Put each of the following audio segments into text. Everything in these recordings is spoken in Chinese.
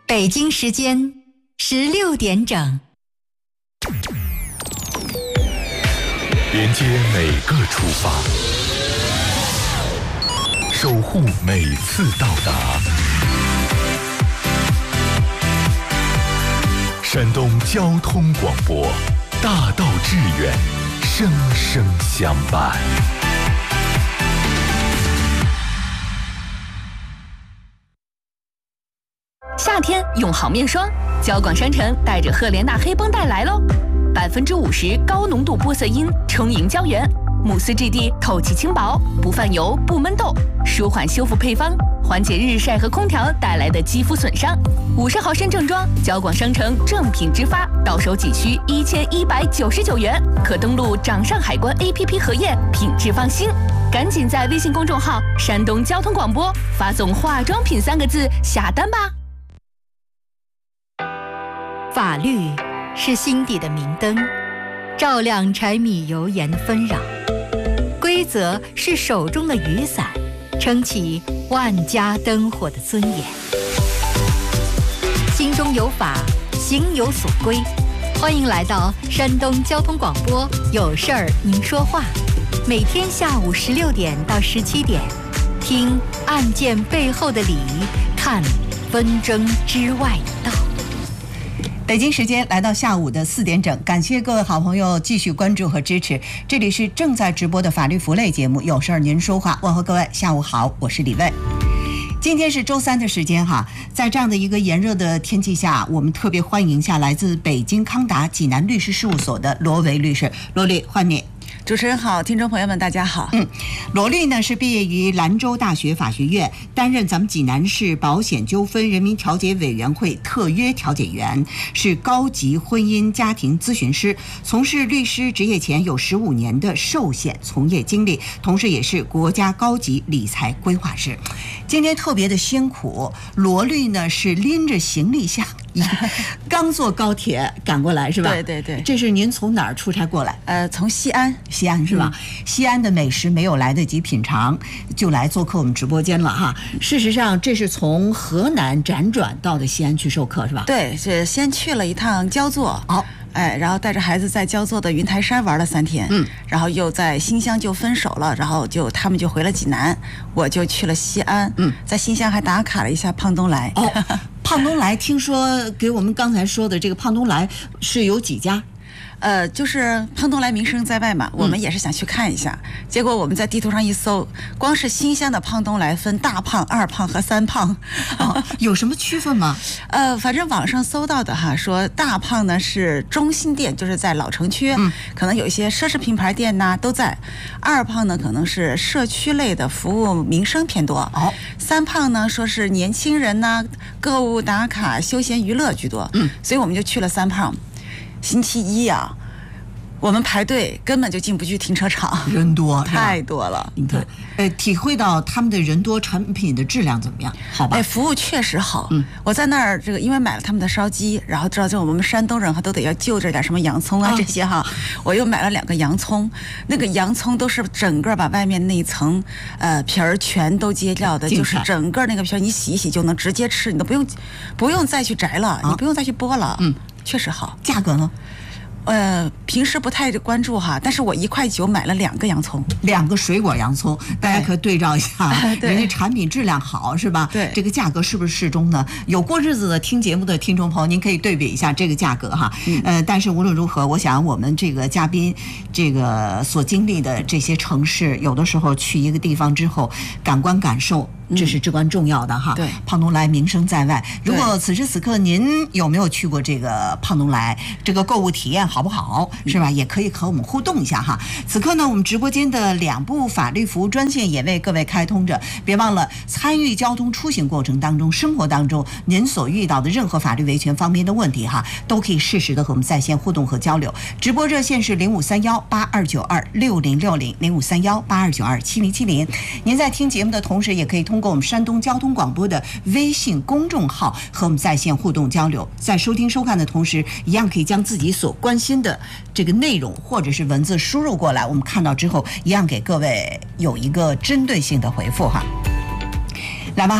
北京时间16点整， 连接每个出发，守护每次到达。山东交通广播，大道致远，生生相伴。 夏天用好面霜，交广商城带着赫莲娜黑绷带来喽！50%高浓度玻色因充盈胶原，慕斯质地透气轻薄，不泛油不闷痘，舒缓修复配方，缓解日晒和空调带来的肌肤损伤。50毫升正装，交广商城正品直发，到手仅需1199元，可登录掌上海关 APP 核验，品质放心。赶紧在微信公众号“山东交通广播”发送“化妆品”3个字下单吧。 法律是心底的明灯，照亮柴米油盐的纷扰；规则是手中的雨伞，撑起万家灯火的尊严。心中有法，行有所归。欢迎来到山东交通广播，有事儿您说话。每天下午16点到17点，听案件背后的理，看纷争之外的道。 北京时间来到下午的4点整，感谢各位好朋友继续关注和支持。这里是正在直播的法律服务类节目，有事儿您说话。问候各位，下午好，我是李卫。今天是周3的时间哈，在这样的一个炎热的天气下，我们特别欢迎一下来自北京康达济南律师事务所的罗维律师。罗律，欢迎。 主持人好，听众朋友们大家好。 罗律呢是毕业于兰州大学法学院，担任咱们济南市保险纠纷人民调解委员会特约调解员，是高级婚姻家庭咨询师，从事律师职业前有15年的寿险从业经历，同时也是国家高级理财规划师。今天特别的辛苦，罗律呢是拎着行李箱刚坐高铁赶过来是吧？ 对对对。 这是您从哪儿出差过来？ 从西安是吧？西安的美食没有来得及品尝，就来做客我们直播间了哈。事实上，这是从河南辗转到的西安去授课是吧？ 对，是先去了一趟焦作。然后带着孩子在焦作的云台山玩了3天，然后又在新乡就分手了，然后他们就回了济南，我就去了西安，在新乡还打卡了一下胖东来。 胖东来，听说给我们刚才说的这个胖东来是有几家？ 就是胖东来名声在外嘛，我们也是想去看一下。结果我们在地图上一搜，光是新乡的胖东来分大胖、2胖和3胖。 有什么区分吗？ 反正网上搜到的哈，说大胖呢是中心店，就是在老城区，可能有一些奢侈品牌店呐都在。2胖呢可能是社区类的服务民生偏多。3胖呢说是年轻人呐，购物打卡、休闲娱乐居多。所以我们就去了3胖。星期一啊，我们排队根本就进不去停车场， 人多， 太多了。 你看，体会到他们的人多，产品的质量怎么样？好吧？ 服务确实好。我在那儿因为买了他们的烧鸡，然后知道我们山东人都得要就着点什么洋葱啊这些哈，我又买了2个洋葱，那个洋葱都是整个把外面那一层皮儿全都揭掉的，就是整个那个皮儿你洗一洗就能直接吃，你都不用再去摘了，你不用再去剥了。确实好。 价格呢？ 平时不太关注哈，但是我1块9买了2个洋葱 ，2个水果洋葱，大家可对照一下，人家产品质量好是吧？ 对， 这个价格是不是适中呢？有过日子的听节目的听众朋友，您可以对比一下这个价格哈。但是无论如何，我想我们这个嘉宾这个所经历的这些城市，有的时候去一个地方之后，感官感受。这是至关重要的哈。 对， 胖东来名声在外。如果此时此刻您有没有去过这个胖东来，这个购物体验好不好，是吧？也可以和我们互动一下哈。此刻呢，我们直播间的2部法律服务专线也为各位开通着，别忘了参与交通出行过程当中、生活当中您所遇到的任何法律维权方面的问题哈，都可以适时的和我们在线互动和交流。直播热线是053182926060，0531827070。您在听节目的同时，也可以通过我们山东交通广播的微信公众号和我们在线互动交流。在收听收看的同时，一样可以将自己所关心的这个内容或者是文字输入过来，我们看到之后一样给各位有一个针对性的回复哈。来吧，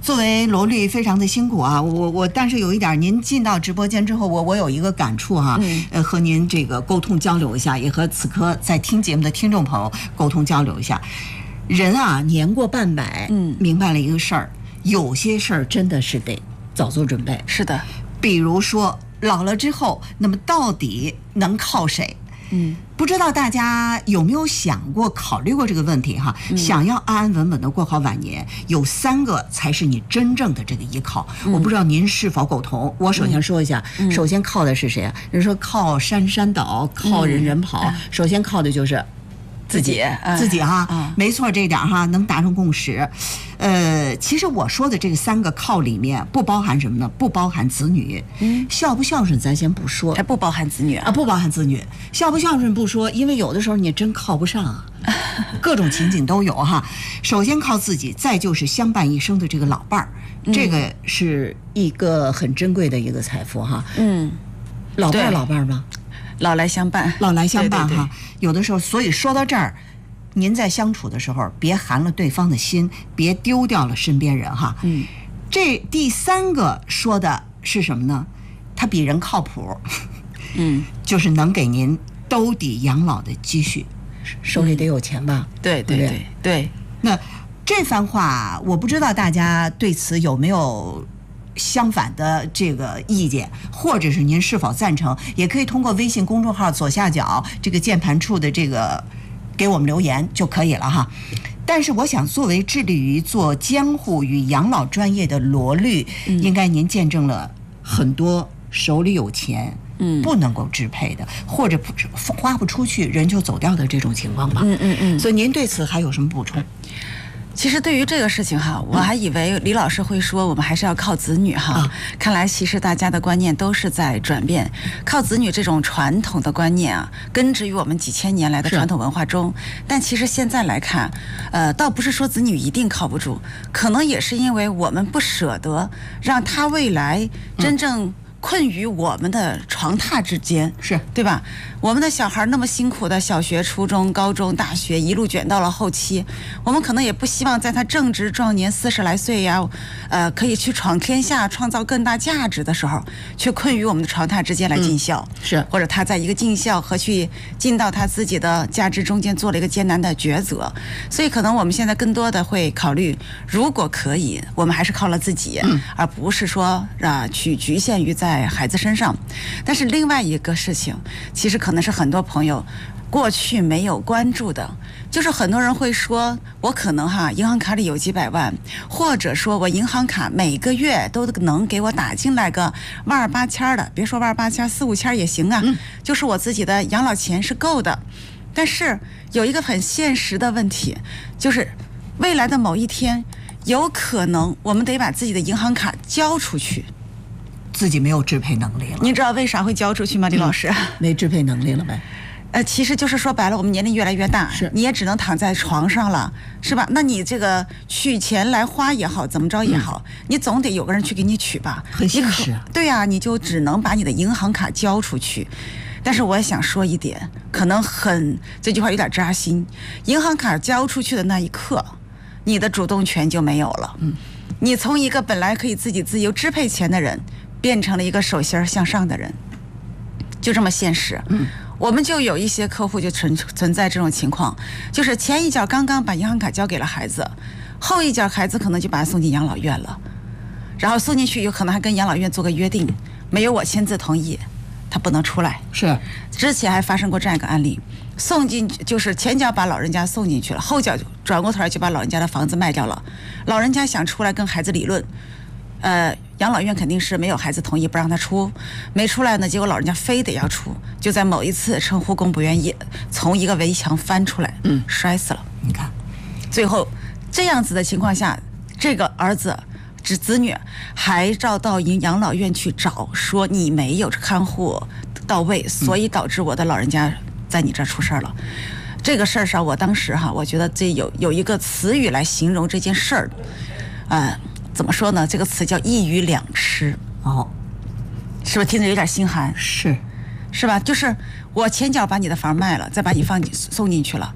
作为罗律非常的辛苦啊，但是有一点，您进到直播间之后，我有一个感触哈，和您这个沟通交流一下，也和此刻在听节目的听众朋友沟通交流一下。人啊，年过半百，明白了一个事儿，有些事儿真的是得早做准备。 是的， 比如说老了之后，那么到底能靠谁？不知道大家有没有想过、考虑过这个问题哈？想要安安稳稳的过好晚年，有3个才是你真正的这个依靠。我不知道您是否苟同。我首先说一下，首先靠的是谁啊？人说靠山山倒，靠人人跑，首先靠的就是自己哈，没错，这点哈能达成共识。其实我说的这3个靠里面不包含什么呢？不包含子女，孝不孝顺咱先不说， 还不包含子女啊？ 不包含子女，孝不孝顺不说，因为有的时候你真靠不上啊，各种情景都有哈。首先靠自己，再就是相伴一生的这个老伴儿，这个是一个很珍贵的一个财富哈。老伴儿吗？ 老来相伴， 哈。有的时候，所以说到这儿，您在相处的时候，别寒了对方的心，别丢掉了身边人哈。这第3个说的是什么呢？他比人靠谱，就是能给您兜底养老的积蓄，手里得有钱吧？ 对。 那这番话，我不知道大家对此有没有相反的这个意见，或者是您是否赞成，也可以通过微信公众号左下角这个键盘处的这个给我们留言就可以了哈。但是我想，作为致力于做监护与养老专业的罗律，应该您见证了很多手里有钱不能够支配的，或者花不出去人就走掉的这种情况吧。所以您对此还有什么补充？ 其实对于这个事情哈，我还以为李老师会说我们还是要靠子女哈。看来其实大家的观念都是在转变，靠子女这种传统的观念啊，根植于我们几千年来的传统文化中。但其实现在来看，倒不是说子女一定靠不住，可能也是因为我们不舍得让他未来真正困于我们的床榻之间， 是对吧？我们的小孩那么辛苦的小学、初中、高中、大学，一路卷到了后期，我们可能也不希望在他正值壮年40来岁呀，可以去闯天下、创造更大价值的时候，却困于我们的床榻之间来尽孝， 是或者他在一个尽孝和去尽到他自己的价值中间做了一个艰难的抉择。所以可能我们现在更多的会考虑，如果可以，我们还是靠了自己，而不是说去局限于在孩子身上。但是另外一个事情，其实可能是很多朋友过去没有关注的，就是很多人会说，我可能银行卡里有几百万，或者说我银行卡每个月都能给我打进来个万8千的，别说万8千，4、5千也行啊，就是我自己的养老钱是够的。但是有一个很现实的问题，就是未来的某一天，有可能我们得把自己的银行卡交出去， 自己没有支配能力了。 您知道为啥会交出去吗，李老师？ 没支配能力了呗。 其实就是说白了，我们年龄越来越大，你也只能躺在床上了，是吧？那你这个取钱来花也好，怎么着也好，你总得有个人去给你取吧。 很现实。 对呀，你就只能把你的银行卡交出去。但是我也想说一点，可能这句话有点扎心，银行卡交出去的那一刻，你的主动权就没有了。你从一个本来可以自己自由支配钱的人，变成了一个手心向上的人，就这么现实。我们就有一些客户就存在这种情况，就是前一脚刚刚把银行卡交给了孩子，后一脚孩子可能就把他送进养老院了，然后送进去有可能还跟养老院做个约定，没有我签字同意他不能出来。 是之前还发生过这样一个案例，送进就是前脚把老人家送进去了，后脚转过头来就把老人家的房子卖掉了。老人家想出来跟孩子理论，养老院肯定是没有孩子同意不让他出，没出来呢，结果老人家非得要出，就在某一次趁护工不愿意，从一个围墙翻出来，摔死了。 你看， 最后这样子的情况下，这个儿子子女还照到养老院去找，说你没有看护到位，所以导致我的老人家在你这儿出事了。这个事儿上，我当时我觉得这有一个词语来形容这件事儿，怎么说呢？这个词叫一鱼两吃。是不是听着有点心寒？是吧？就是我前脚把你的房卖了，再把你送进去了，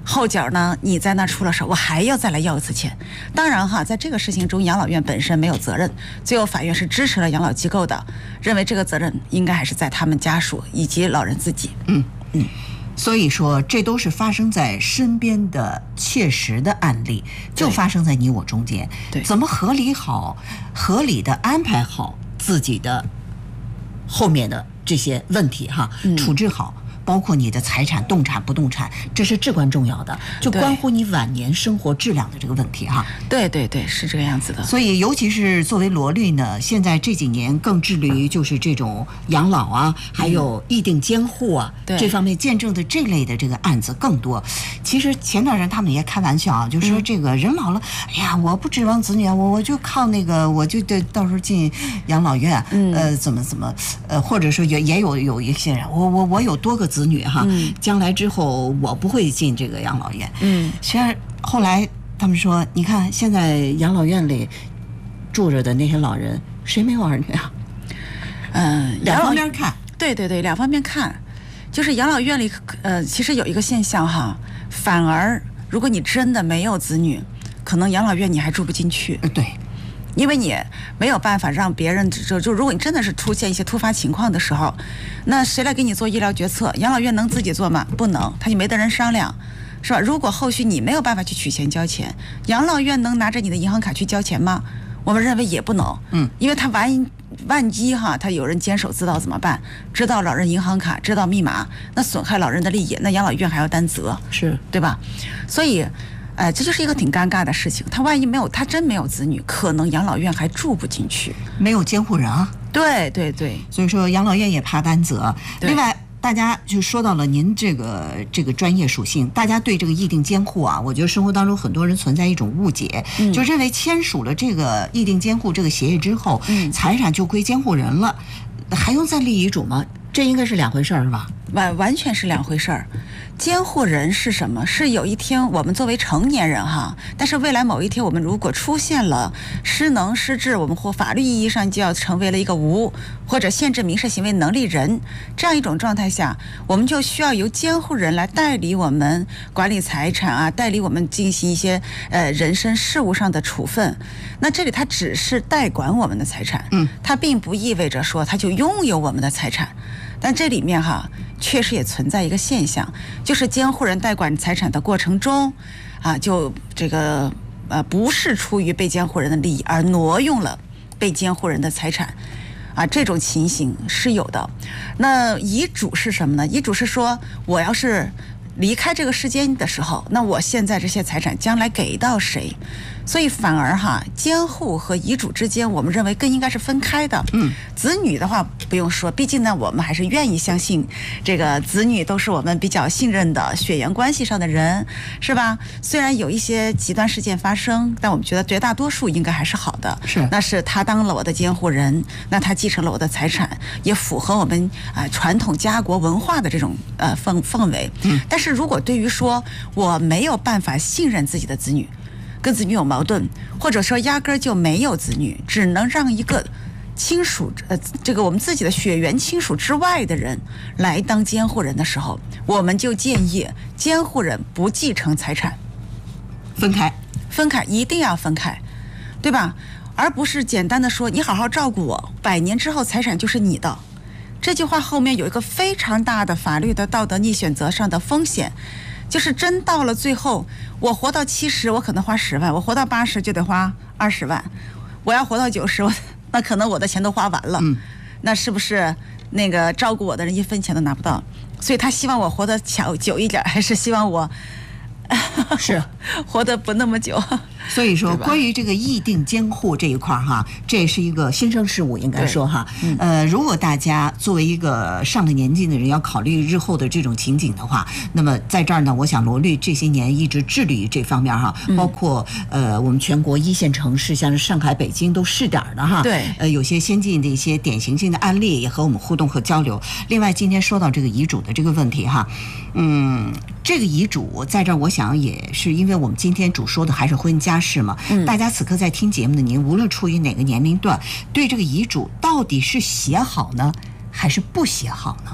后脚呢，你在那出了手，我还要再来要一次钱。当然哈，在这个事情中，养老院本身没有责任，最后法院是支持了养老机构的，认为这个责任应该还是在他们家属以及老人自己。 所以说，这都是发生在身边的切实的案例，就发生在你我中间。 对， 怎么合理的安排好自己的后面的这些问题哈，处置好。包括你的财产、动产、不动产，这是至关重要的，就关乎你晚年生活质量的这个问题哈。 对对对，是这个样子的。 所以，尤其是作为罗律呢，现在这几年更致力于就是这种养老啊，还有议定监护啊，这方面见证的这类的这个案子更多。其实前段时间他们也开玩笑啊，就说这个人老了，哎呀，我不指望子女啊，我就靠那个，我就得到时候进养老院，怎么，或者说也有一些人，我有多个子女哈，将来之后我不会进这个养老院。虽然后来他们说，你看现在养老院里住着的那些老人，谁没有儿女啊？两方面看。 对对对，两方面看。就是养老院里，其实有一个现象哈，反而如果你真的没有子女，可能养老院你还住不进去。 对。 因为你没有办法让别人就如果你真的是出现一些突发情况的时候，那谁来给你做医疗决策？养老院能自己做吗？不能，他就没得人商量，是吧？如果后续你没有办法去取钱交钱，养老院能拿着你的银行卡去交钱吗？我们认为也不能，因为他万一哈，他有人监守自盗怎么办？知道老人银行卡，知道密码，那损害老人的利益，那养老院还要担责， 是对吧？所以。这就是一个挺尴尬的事情。他万一他真没有子女，可能养老院还住不进去， 没有监护人啊。 对对对， 所以说养老院也怕担责。另外，大家就说到了您这个专业属性，大家对这个议定监护啊，我觉得生活当中很多人存在一种误解，就认为签署了这个议定监护这个协议之后，财产就归监护人了，还用再立遗嘱吗？这应该是两回事儿，是吧？ 完全是两回事儿。监护人是什么？是有一天我们作为成年人哈，但是未来某一天我们如果出现了失能失智，我们或法律意义上就要成为了一个无或者限制民事行为能力人，这样一种状态下，我们就需要由监护人来代理我们管理财产啊，代理我们进行一些人身事务上的处分。那这里他只是代管我们的财产，它并不意味着说他就拥有我们的财产。但这里面哈，确实也存在一个现象，就是监护人代管财产的过程中，就这个不是出于被监护人的利益而挪用了被监护人的财产，这种情形是有的。那遗嘱是什么呢？遗嘱是说，我要是离开这个世间的时候，那我现在这些财产将来给到谁？所以反而哈，监护和遗嘱之间，我们认为更应该是分开的。子女的话不用说，毕竟呢，我们还是愿意相信这个子女都是我们比较信任的血缘关系上的人，是吧？虽然有一些极端事件发生，但我们觉得绝大多数应该还是好的。 是， 那是他当了我的监护人，那他继承了我的财产，也符合我们传统家国文化的这种氛围。但是如果对于说我没有办法信任自己的子女，跟子女有矛盾，或者说压根儿就没有子女，只能让一个亲属这个我们自己的血缘亲属之外的人来当监护人的时候，我们就建议监护人不继承财产， 分开， 一定要分开，对吧？而不是简单的说你好好照顾我，100年之后财产就是你的。这句话后面有一个非常大的法律的道德逆选择上的风险，就是真到了最后，我活到70，我可能花10万；我活到80就得花20万；我要活到90，那可能我的钱都花完了。那是不是那个照顾我的人1分钱都拿不到？所以他希望我活得久一点，还是希望我是活得不那么久？ 所以说，关于这个议定监护这一块哈，这也是一个新生事物，应该说哈。如果大家作为一个上了年纪的人，要考虑日后的这种情景的话，那么在这儿呢，我想罗律这些年一直致力于这方面哈，包括我们全国1线城市，像是上海、北京都试点的哈。 对。 有些先进的一些典型性的案例也和我们互动和交流。另外，今天说到这个遗嘱的这个问题哈，这个遗嘱在这儿，我想也是因为我们今天主说的还是婚姻家事嘛。大家此刻在听节目的您，无论处于哪个年龄段，对这个遗嘱到底是写好呢，还是不写好呢？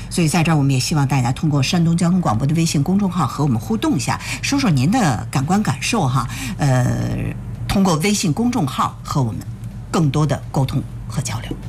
所以在这儿我们也希望大家通过山东交通广播的微信公众号和我们互动一下，说说您的感官感受哈。通过微信公众号和我们更多的沟通和交流。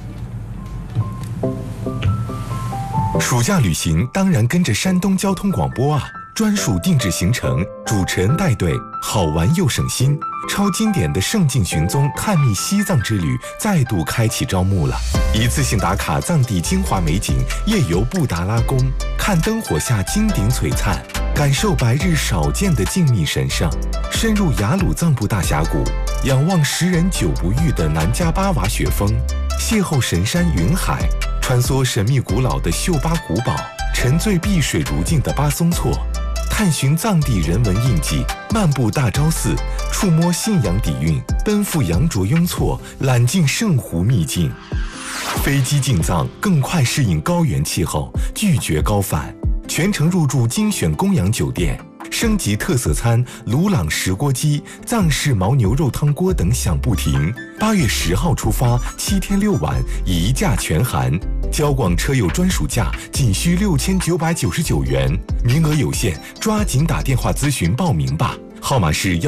暑假旅行当然跟着山东交通广播啊！专属定制行程，主持人带队，好玩又省心。超经典的圣境寻踪探秘西藏之旅再度开启招募了，一次性打卡藏地精华美景，夜游布达拉宫，看灯火下金顶璀璨，感受白日少见的静谧神圣，深入雅鲁藏布大峡谷，仰望10人9不遇的南迦巴瓦雪峰，邂逅神山云海，穿梭神秘古老的秀巴古堡，沉醉碧水如镜的巴松措，探寻藏地人文印记，漫步大昭寺，触摸信仰底蕴，奔赴羊卓雍措，揽尽圣湖秘境。飞机进藏，更快适应高原气候，拒绝高反，全程入住精选供养酒店，升级特色餐鲁朗石锅鸡、藏式牦牛肉汤锅等享不停。8月10号出发，7天6晚，一价全含。交广车友专属价仅需6999元，名额有限，抓紧打电话咨询报名吧。号码是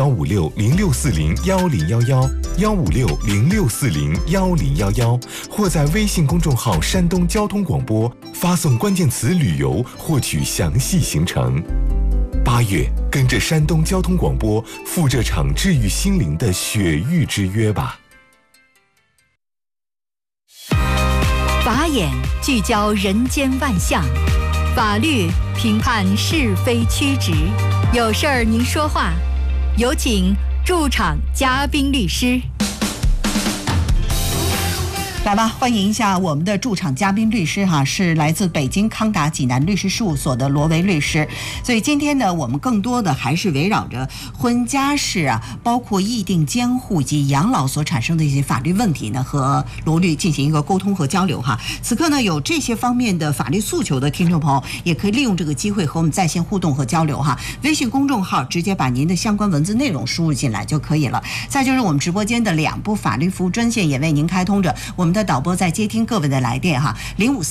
15606401011，15606401011，或在微信公众号山东交通广播发送关键词旅游获取详细行程。8月，跟着山东交通广播赴这场治愈心灵的雪域之约吧。 法眼聚焦人间万象，法律评判是非曲直，有事儿您说话，有请驻场嘉宾律师。 来吧，欢迎一下我们的驻场嘉宾律师哈，是来自北京康达济南律师事务所的罗维律师。所以今天呢，我们更多的还是围绕着婚家事啊，包括议定监护以及养老所产生的一些法律问题呢，和罗律进行一个沟通和交流哈。此刻呢，有这些方面的法律诉求的听众朋友，也可以利用这个机会和我们在线互动和交流哈。微信公众号直接把您的相关文字内容输入进来就可以了。再就是我们直播间的2部法律服务专线也为您开通着，我们的导播在接听各位的来电哈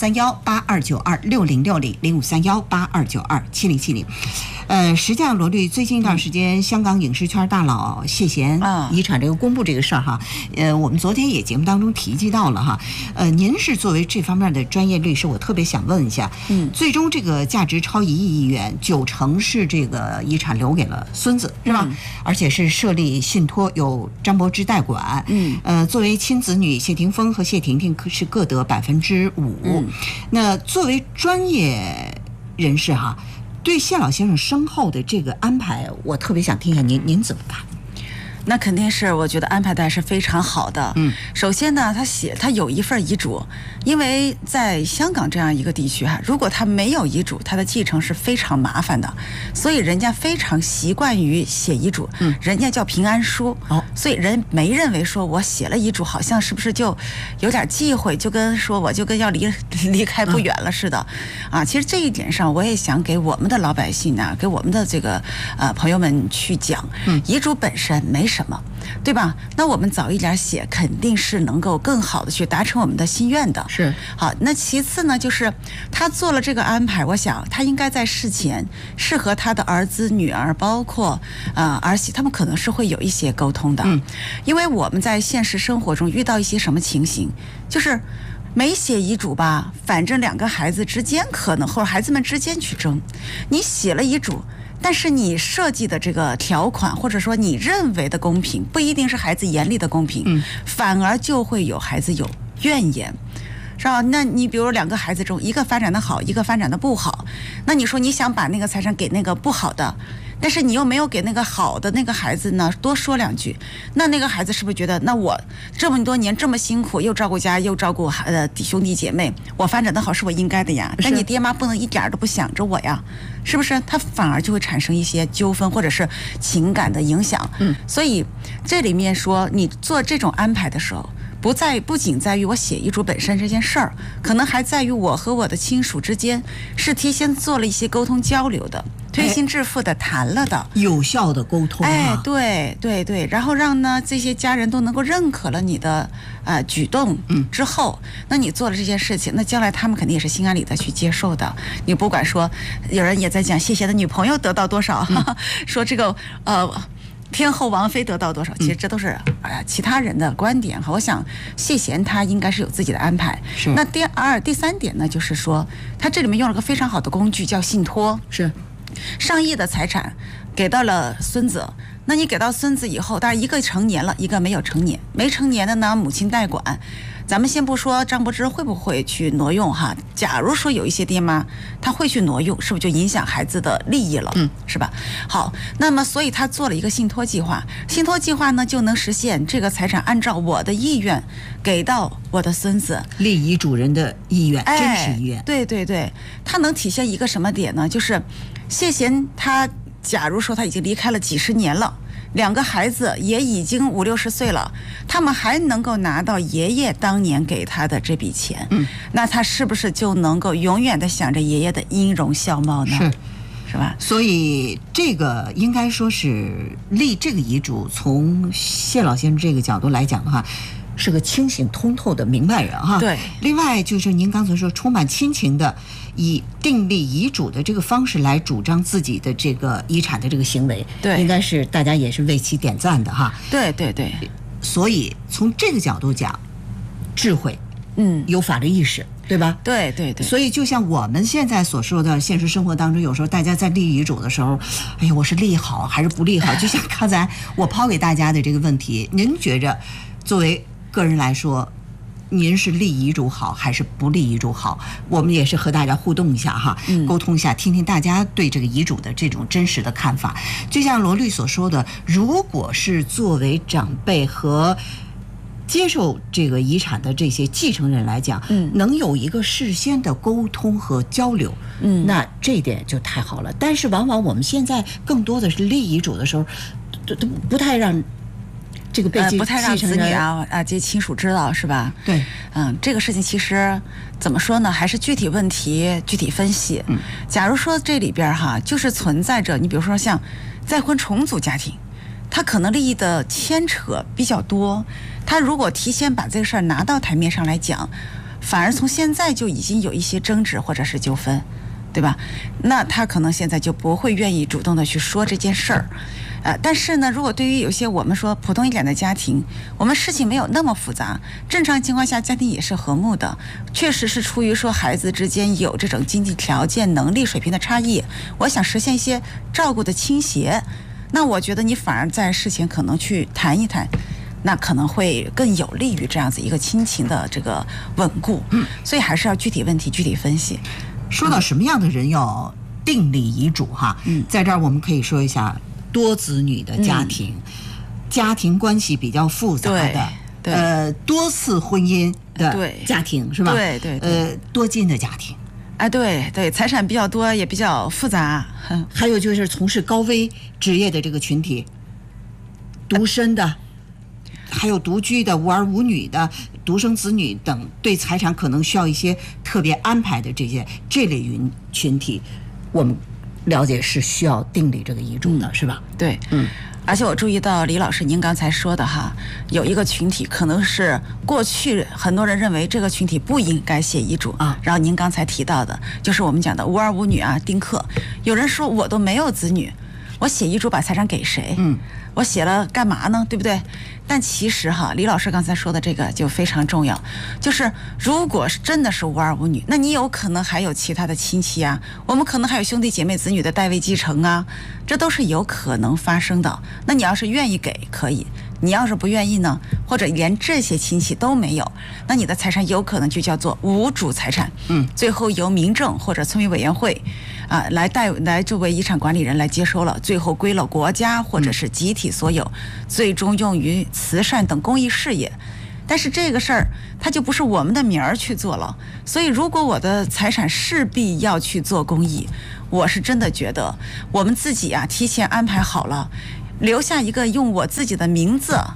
，0531826060，053182727070。实际上罗律最近一段时间，香港影视圈大佬谢贤遗产这个公布这个事儿哈，我们昨天也节目当中提及到了哈，您是作为这方面的专业律师，我特别想问一下，最终这个价值超1亿元，90%是这个遗产留给了孙子是吧？而且是设立信托，由张柏芝代管，作为亲子女，谢霆锋和谢婷婷是各得5%。那作为专业人士哈，对谢老先生身后的这个安排，我特别想听一下您怎么看？ 那肯定是，我觉得安排的是非常好的。首先呢，他有一份遗嘱，因为在香港这样一个地区哈，如果他没有遗嘱，他的继承是非常麻烦的，所以人家非常习惯于写遗嘱，人家叫平安书。所以人没认为说我写了遗嘱，好像是不是就有点忌讳，就跟说我就跟要离开不远了似的啊。其实这一点上，我也想给我们的老百姓啊，给我们的这个朋友们去讲，遗嘱本身没什么，对吧？那我们早一点写，肯定是能够更好的去达成我们的心愿的。 是。 好，那其次呢，就是他做了这个安排，我想他应该在事前是和他的儿子、女儿，包括儿媳，他们可能是会有一些沟通的。因为我们在现实生活中遇到一些什么情形，就是没写遗嘱吧，反正2个孩子之间可能或者孩子们之间去争，你写了遗嘱，但是你设计的这个条款，或者说你认为的公平，不一定是孩子眼里的公平，反而就会有孩子有怨言，是吧？那你比如2个孩子中，一个发展的好，一个发展的不好，那你说你想把那个财产给那个不好的，但是你又没有给那个好的那个孩子呢多说2句，那个孩子是不是觉得，那我这么多年这么辛苦，又照顾家又照顾兄弟姐妹，我发展的好是我应该的呀，但你爹妈不能一点都不想着我呀，是不是？他反而就会产生一些纠纷或者是情感的影响。所以这里面说你做这种安排的时候，不仅在于我写遗嘱本身这件事儿，可能还在于我和我的亲属之间是提前做了一些沟通交流的。 推心置腹的谈了的， 有效的沟通。 对对对，然后让呢这些家人都能够认可了你的举动之后，那你做了这件事情，那将来他们肯定也是心安理得去接受的。你不管说有人也在讲谢贤的女朋友得到多少，说这个天后王菲得到多少，其实这都是其他人的观点哈。我想谢贤他应该是有自己的安排。 是。 那第三点呢，就是说他这里面用了个非常好的工具叫信托， 是上亿的财产给到了孙子。那你给到孙子以后，当然一个成年了，一个没有成年，没成年的呢母亲代管。咱们先不说张柏芝会不会去挪用哈，假如说有一些爹妈他会去挪用，是不是就影响孩子的利益了？是吧？好，那么所以他做了一个信托计划，信托计划呢就能实现这个财产按照我的意愿给到我的孙子， 立遗嘱人的意愿，真实意愿。 对对对，它能体现一个什么点呢？就是谢贤他假如说他已经离开了几十年了。2个孩子也已经50、60岁了，他们还能够拿到爷爷当年给他的这笔钱，那他是不是就能够永远的想着爷爷的音容笑貌呢？是吧？ 所以这个应该说是立这个遗嘱，从谢老先生这个角度来讲的话，是个清醒通透的明白人哈。 对。 另外就是您刚才说充满亲情的，以订立遗嘱的这个方式来主张自己的这个遗产的这个行为， 对， 应该是大家也是为其点赞的哈。 对对对。 所以从这个角度讲，智慧，有法律意识，对吧？ 对对对。 所以就像我们现在所说的，现实生活当中，有时候大家在立遗嘱的时候，哎呀，我是立好还是不立好？就像刚才我抛给大家的这个问题，您觉着作为个人来说，您是立遗嘱好还是不立遗嘱好？我们也是和大家互动一下哈，沟通一下，听听大家对这个遗嘱的这种真实的看法。就像罗律所说的，如果是作为长辈和接受这个遗产的这些继承人来讲，能有一个事先的沟通和交流，那这一点就太好了。但是往往我们现在更多的是立遗嘱的时候，都不太让这个被不太让子女这些亲属知道，是吧？ 对， 这个事情其实怎么说呢，还是具体问题具体分析。假如说这里边就是存在着，你比如说像再婚重组家庭，他可能利益的牵扯比较多，他如果提前把这个事儿拿到台面上来讲，反而从现在就已经有一些争执或者是纠纷，对吧？那他可能现在就不会愿意主动的去说这件事儿。但是呢，如果对于有些我们说普通一点的家庭，我们事情没有那么复杂，正常情况下家庭也是和睦的，确实是出于说孩子之间有这种经济条件、能力水平的差异，我想实现一些照顾的倾斜，那我觉得你反而在事前可能去谈一谈，那可能会更有利于这样子一个亲情的这个稳固。所以还是要具体问题具体分析。 说到什么样的人要订立遗嘱哈，在这儿我们可以说一下多子女的家庭，家庭关系比较复杂的，多次婚姻的家庭，是吧？ 对对， 多金的家庭， 对对，财产比较多也比较复杂。 还有就是从事高危职业的这个群体，独身的，还有独居的、无儿无女的、独生子女等，对财产可能需要一些特别安排的这类群体，我们了解是需要订立这个遗嘱的，是吧？ 对，而且我注意到李老师您刚才说的有一个群体可能是过去很多人认为这个群体不应该写遗嘱啊，然后您刚才提到的就是我们讲的无儿无女丁克，有人说我都没有子女，我写遗嘱把财产给谁？我写了干嘛呢？对不对？但其实李老师刚才说的这个就非常重要，就是如果是真的是无儿无女，那你有可能还有其他的亲戚啊，我们可能还有兄弟姐妹子女的代位继承啊，这都是有可能发生的。那你要是愿意给可以，你要是不愿意呢，或者连这些亲戚都没有，那你的财产有可能就叫做无主财产，最后由民政或者村民委员会来作为遗产管理人来接收了，最后归了国家或者是集体所有，最终用于慈善等公益事业。但是这个事儿它就不是我们的名儿去做了，所以如果我的财产势必要去做公益，我是真的觉得我们自己提前安排好了，留下一个用我自己的名字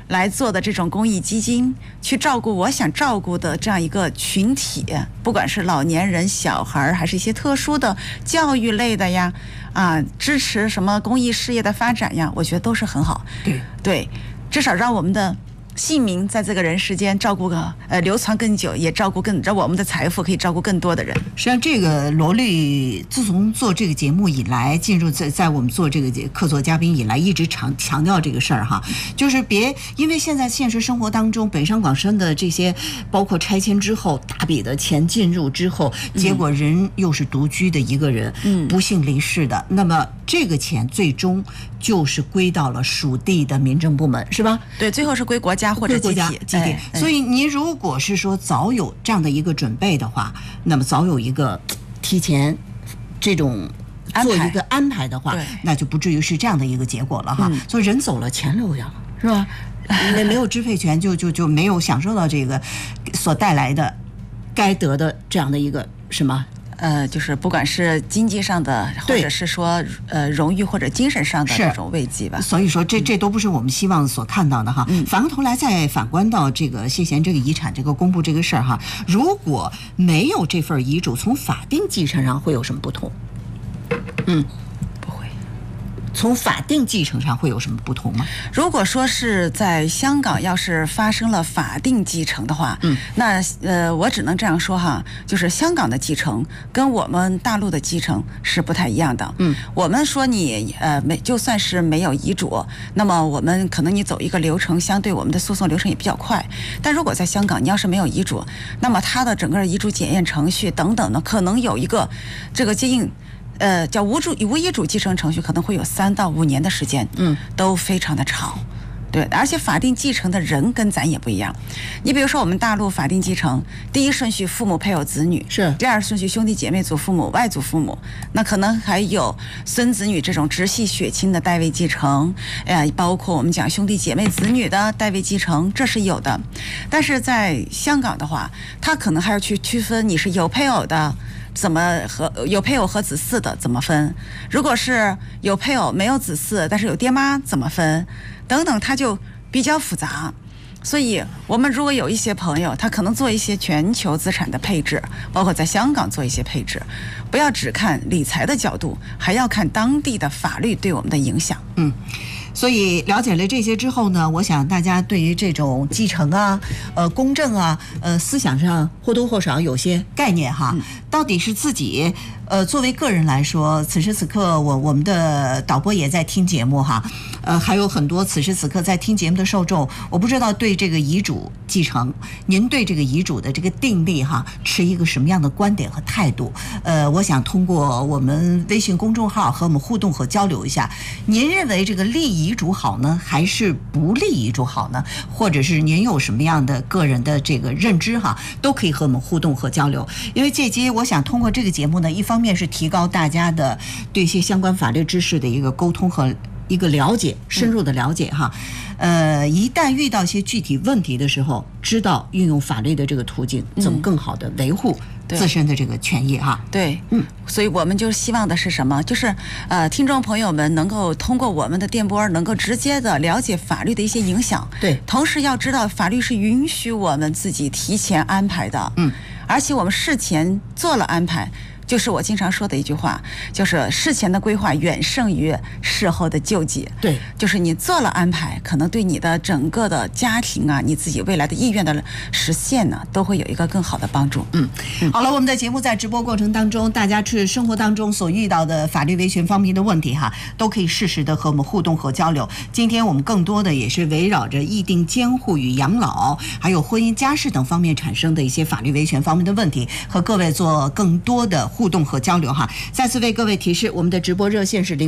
来做的这种公益基金，去照顾我想照顾的这样一个群体，不管是老年人、小孩，还是一些特殊的教育类的呀，支持什么公益事业的发展呀，我觉得都是很好。对，至少让我们的姓名在这个人世间照顾流传更久，也让我们的财富可以照顾更多的人。 实际上，这个罗律自从做这个节目以来，进入在我们做这个客座嘉宾以来，一直强调这个事儿哈，就是因为现在现实生活当中，北上广深的这些包括拆迁之后大笔的钱进入之后，结果人又是独居的一个人，不幸离世的，那么这个钱最终就是归到了属地的民政部门，是吧？ 对，最后是归国家或者集体。 所以您如果是说早有这样的一个准备的话，那么早有一个提前这种做一个安排的话，那就不至于是这样的一个结果了哈。所以人走了，钱留下了，是吧？没有支配权，就没有享受到这个所带来的该得的这样的一个什么。 就是不管是经济上的，或者是说荣誉或者精神上的这种慰藉吧。 所以说这都不是我们希望所看到的哈。反过头来再反观到这个谢贤这个遗产这个公布这个事儿哈，如果没有这份遗嘱，从法定继承上会有什么不同？ 不会。 从法定继承上会有什么不同吗？ 如果说是在香港要是发生了法定继承的话，那我只能这样说哈，就是香港的继承跟我们大陆的继承是不太一样的。我们说你就算是没有遗嘱，那么我们可能你走一个流程，相对我们的诉讼流程也比较快。但如果在香港你要是没有遗嘱，那么它的整个遗嘱检验程序等等呢，可能有一个这个接近叫无遗嘱继承程序，可能会有3到5年的时间，都非常的长。对，而且法定继承的人跟咱也不一样。你比如说我们大陆法定继承，第一顺序父母、配偶、子女， 是第二顺序兄弟姐妹、祖父母、外祖父母，那可能还有孙子女这种直系血亲的代位继承，包括我们讲兄弟姐妹、子女的代位继承，这是有的。但是在香港的话，他可能还要去区分你是有配偶的，有配偶和子嗣的怎么分？如果是有配偶没有子嗣，但是有爹妈怎么分？等等，它就比较复杂。所以我们如果有一些朋友，他可能做一些全球资产的配置，包括在香港做一些配置，不要只看理财的角度，还要看当地的法律对我们的影响。 所以了解了这些之后呢，我想大家对于这种继承啊、公证啊、思想上或多或少有些概念哈。到底是自己作为个人来说，此时此刻我们的导播也在听节目哈，还有很多此时此刻在听节目的受众，我不知道对这个遗嘱继承，您对这个遗嘱的这个订立哈，持一个什么样的观点和态度？我想通过我们微信公众号和我们互动和交流一下，您认为这个立遗嘱好呢，还是不立遗嘱好呢？或者是您有什么样的个人的这个认知哈，都可以和我们互动和交流。因为借机我想通过这个节目呢，一方面是提高大家的对一些相关法律知识的一个沟通和一个了解，深入的了解哈。一旦遇到一些具体问题的时候，知道运用法律的这个途径，怎么更好的维护自身的这个权益哈。 对，所以我们就希望的是什么？就是听众朋友们能够通过我们的电波，能够直接的了解法律的一些影响。 对， 同时要知道法律是允许我们自己提前安排的。而且我们事前做了安排。就是我经常说的一句话，就是事前的规划远胜于事后的救济。 对， 就是你做了安排，可能对你的整个的家庭啊，你自己未来的意愿的实现呢，都会有一个更好的帮助。 好了，我们的节目在直播过程当中，大家是生活当中所遇到的法律维权方面的问题哈，都可以适时的和我们互动和交流。今天我们更多的也是围绕着议定监护与养老，还有婚姻家事等方面产生的一些法律维权方面的问题，和各位做更多的互动和交流哈。再次为各位提示，我们的直播热线是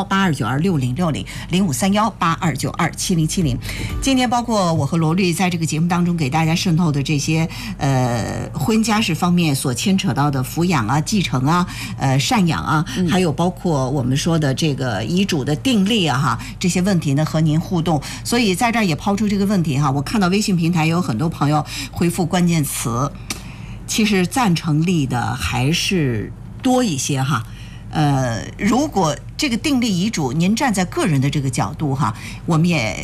0531826060，0531827070。今天包括我和罗律在这个节目当中给大家渗透的这些婚姻家事方面所牵扯到的抚养啊、继承啊、赡养啊，还有包括我们说的这个遗嘱的订立啊哈，这些问题呢和您互动。所以在这儿也抛出这个问题哈，我看到微信平台有很多朋友回复关键词，其实赞成立的还是多一些哈。如果这个订立遗嘱，您站在个人的这个角度哈，我们也